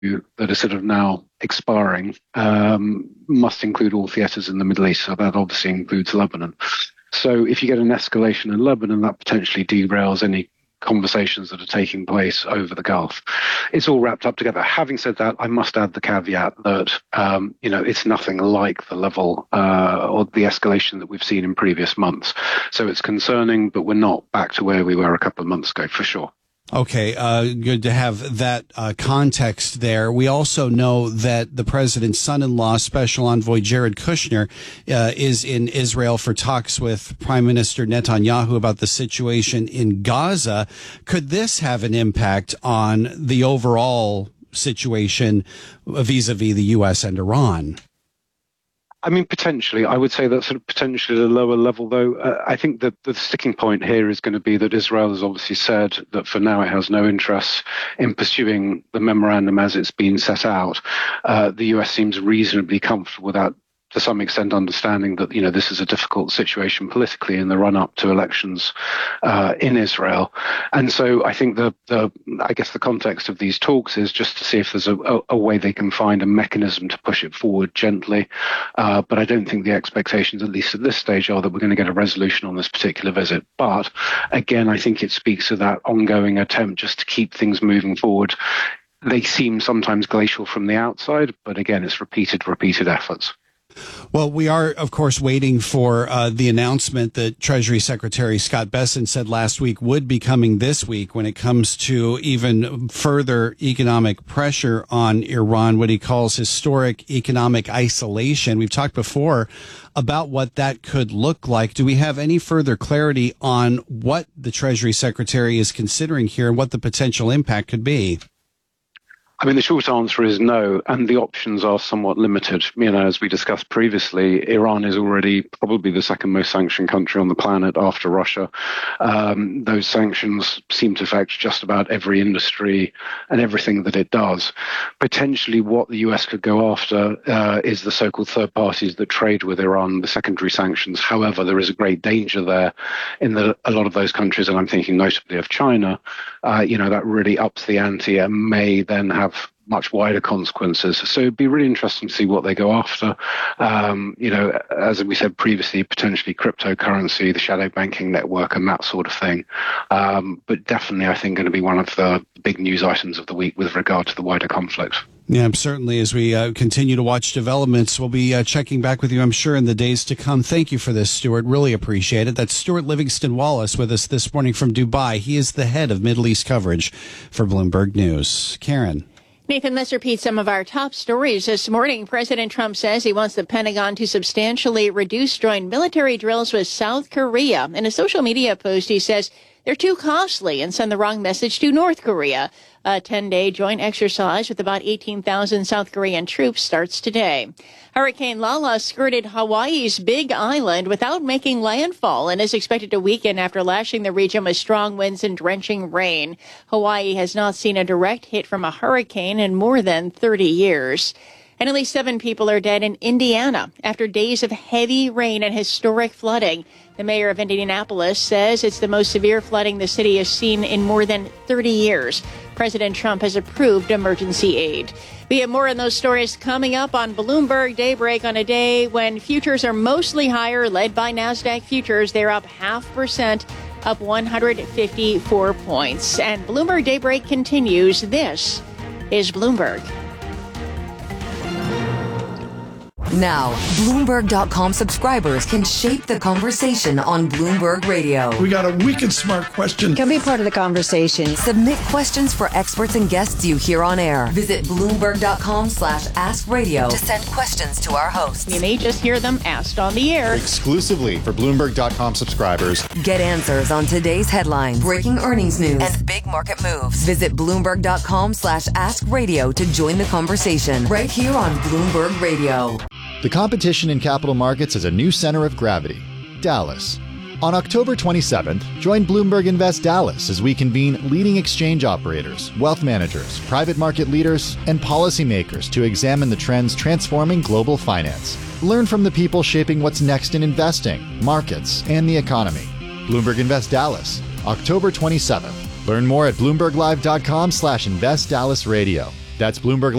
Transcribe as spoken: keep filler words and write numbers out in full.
that are sort of now expiring um, must include all theatres in the Middle East. So that obviously includes Lebanon. So if you get an escalation in Lebanon, that potentially derails any conversations that are taking place over the Gulf. It's all wrapped up together. Having said that, I must add the caveat that, um, you know, it's nothing like the level uh, or the escalation that we've seen in previous months. So it's concerning, but we're not back to where we were a couple of months ago, for sure. Okay, uh, good to have that uh, context there. We also know that the president's son-in-law, Special Envoy Jared Kushner, uh, is in Israel for talks with Prime Minister Netanyahu about the situation in Gaza. Could this have an impact on the overall situation vis-a-vis the U S and Iran? I mean, potentially. I would say that sort of potentially at a lower level, though. Uh, I think that the sticking point here is going to be that Israel has obviously said that for now it has no interest in pursuing the memorandum as it's been set out. Uh, the U S seems reasonably comfortable with that, to some extent understanding that, you know, this is a difficult situation politically in the run-up to elections uh, in Israel. And so I think the, the, I guess the context of these talks is just to see if there's a, a, a way they can find a mechanism to push it forward gently. Uh, but I don't think the expectations, at least at this stage, are that we're going to get a resolution on this particular visit. But again, I think it speaks to that ongoing attempt just to keep things moving forward. They seem sometimes glacial from the outside, but again, it's repeated, repeated efforts. Well, we are, of course, waiting for uh, the announcement that Treasury Secretary Scott Bessent said last week would be coming this week when it comes to even further economic pressure on Iran, what he calls historic economic isolation. We've talked before about what that could look like. Do we have any further clarity on what the Treasury Secretary is considering here and what the potential impact could be? I mean, the short answer is no, and the options are somewhat limited. You know, as we discussed previously, Iran is already probably the second most sanctioned country on the planet after Russia. Um, those sanctions seem to affect just about every industry and everything that it does. Potentially what the U S could go after uh, is the so-called third parties that trade with Iran, the secondary sanctions. However, there is a great danger there in that a lot of those countries, and I'm thinking notably of China, uh, you know, that really ups the ante and may then have much wider consequences. So it'd be really interesting to see what they go after. Um, you know, as we said previously, potentially cryptocurrency, the shadow banking network and that sort of thing. Um, but definitely, I think, going to be one of the big news items of the week with regard to the wider conflict. Yeah, certainly as we uh, continue to watch developments, we'll be uh, checking back with you, I'm sure, in the days to come. Thank you for this, Stuart. Really appreciate it. That's Stuart Livingston Wallace with us this morning from Dubai. He is the head of Middle East coverage for Bloomberg News. Karen. Nathan, let's repeat some of our top stories this morning. President Trump says he wants the Pentagon to substantially reduce joint military drills with South Korea. In a social media post, he says they're too costly and send the wrong message to North Korea. A ten-day joint exercise with about eighteen thousand South Korean troops starts today. Hurricane Lala skirted Hawaii's Big Island without making landfall and is expected to weaken after lashing the region with strong winds and drenching rain. Hawaii has not seen a direct hit from a hurricane in more than thirty years. And at least seven people are dead in Indiana after days of heavy rain and historic flooding. The mayor of Indianapolis says it's the most severe flooding the city has seen in more than thirty years. President Trump has approved emergency aid. We have more on those stories coming up on Bloomberg Daybreak on a day when futures are mostly higher, led by NASDAQ futures. They're up half percent, up one hundred fifty-four points. And Bloomberg Daybreak continues. This is Bloomberg. Now, Bloomberg dot com subscribers can shape the conversation on Bloomberg Radio. We got a wicked smart question. Can be part of the conversation. Submit questions for experts and guests you hear on air. Visit Bloomberg dot com slash ask radio to send questions to our hosts. You may just hear them asked on the air. Exclusively for Bloomberg dot com subscribers. Get answers on today's headlines, breaking earnings news, and big market moves. Visit Bloomberg dot com slash ask radio to join the conversation right here on Bloomberg Radio. The competition in capital markets has a new center of gravity, Dallas. On October twenty-seventh, join Bloomberg Invest Dallas as we convene leading exchange operators, wealth managers, private market leaders, and policymakers to examine the trends transforming global finance. Learn from the people shaping what's next in investing, markets, and the economy. Bloomberg Invest Dallas, October twenty-seventh. Learn more at Bloomberg Live dot com slash Invest Dallas Radio. That's Bloomberg